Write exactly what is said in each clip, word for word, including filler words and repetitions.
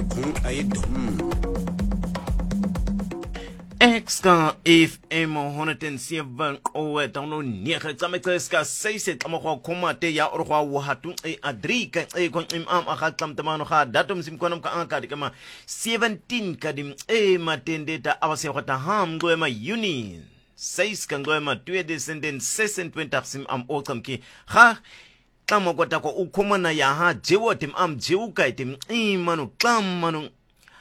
kung ay dum. Exka F M one oh seven o dono nege tsameka seise tsamgo komate ya orwa wa hatu e adrika e kon im am aga tsamtamano ga datum simkonam ka anka dikama seventeen kadim e matendeta abase gota ham goema uni seis kan goema two descendant sesen twenty sim am okamki ha tamo kota ko ukomana ya ha jewo tim am jewu kai tim e manu klamanu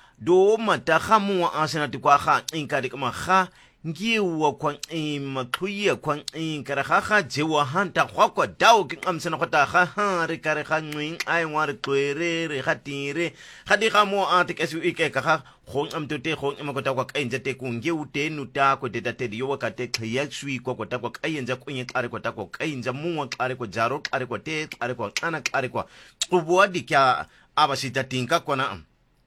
do mata khamu asenati kwa kha inkari kama kha ngiwa kwa imakhuye kwa inkara kha kha jewa hanta kwa kwa dawo ki amsena khota kha ha re kare kha ngwing ai ngware tlwere re khatire khadi kha mo atik esu ike ka kha khong amtote khong imakota kwa kainja te kunge utenu ta ko deta te yo ka te khiya swi kwa kwa kwa kainja kunye kare kwa kwa kainja muwa kare kwa jaro kare kwa te kare kwa ana kare kwa kubwa dikya abashita tinka kwa na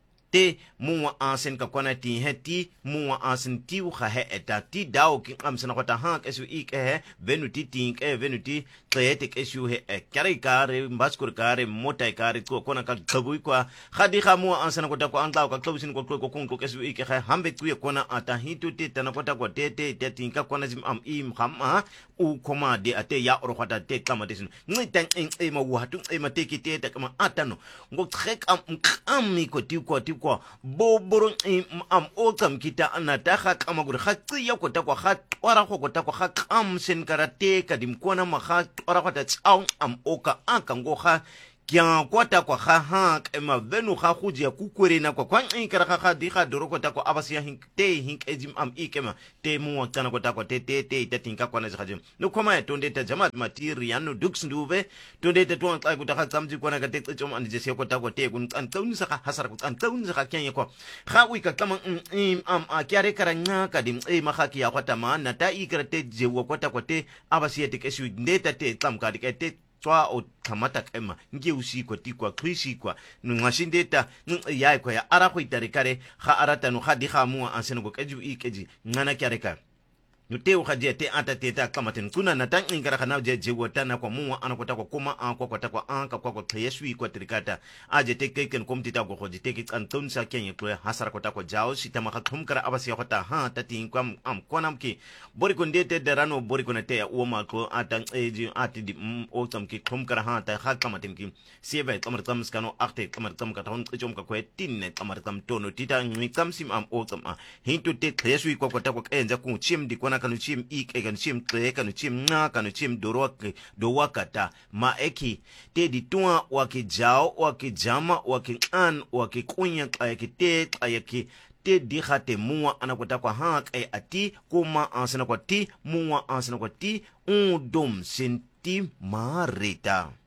te muwa ansen ka kwana ti heti muwa ansen ti u kha he eta ti dao ki amsena kota ha kesu ik he venuti tink e venuti tlete kesu he kare kare mbaskur kare mota kare ko kona ka gabu kwa khadi kha muwa ansena kota ko angla ka klosin ko ko ko kesu ik he hambe ku kona ata hitu te tana kota ko te te te tinka kona jim am im khama u koma de ate ya oro kota te kama desin ngi tan e ma wa tu e ma te ki te kama atano ngo trek am am mi ko ti ko ti kwa boboro am okam kita anata kha kama gur kha tsiya ko ta kwa kha twara ko ta kwa kha kam sen karate ka dim kona ma kha twara ko ta tsau am oka aka ngo kha kya kwata kwa kha ha ema venu kha khujia kukwerena kwa kwa inkara kha kha di kha doro ko ta kwa abasiya hink te hink ejim am ikema te mu kana ko ta kwa te te te te tinka kwa na jim no koma ya tonde ta jama materiano dux nduve tonde te tuan ka ta kha tsamji kwa na ka te tsom an jese ko ta kwa te kun an tsauni sa kha hasar ko an tsauni sa kha kyan ko kha wi ka kama im am a kyare karanga ka dim e ma kha kiya kwa ta ma na ta ikra te je wo ko ta kwa te abasiya te kesu ndeta te tsam ka de te twa o kamata kema nge usikwa tikwa krisikwa ngashindeta ya kwa ya ara kwa itarikare kha arata no khadi kha mu anseno ko keju ikeji ngana kyareka nuteu khaje te ata te ta kamaten kuna na tan ingara kana je je wotana kwa mu ana kota kwa kuma an kwa kota kwa an ka kwa kwa yeswi kwa trikata aje te keken komtita ko khoje te kan ton sa kenye ko hasara kota kwa jao sitama kha thumkara abasi kota ha tati kwam am konam ki bori ko ndete derano bori ko te o ma ko ata eji ati di o tam ki thumkara ha ta kha kamaten ki siebe kamar tam skano akte kamar tam ka thon chom ka ko tinne kamar tam tono tita mi kam sim am o tam a hintu te yeswi kwa kota kwa enja ku chim di kona kanu chim ik e kanu chim tre kanu chim na kanu chim dorok do wakata ma eki te di tua waki jao waki jama waki an waki kunya kayaki te kayaki te di khate muwa anakota kwa hak e ati kuma ansana kwa ti muwa ansana kwa ti undom senti marita.